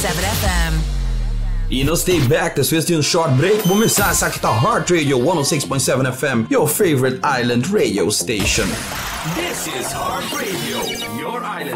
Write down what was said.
FM. E não stay back, this was a short break. Bumisa sa kita Heart Radio 106.7 FM, your favorite island radio station. This is Heart Radio, your island